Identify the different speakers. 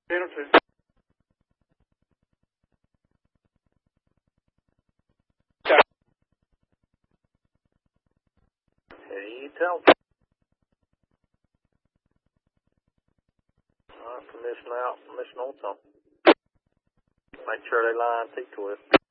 Speaker 1: 10-2.
Speaker 2: Hey, you tell. Alright, permission out, permission on something. Make sure they line T-twist.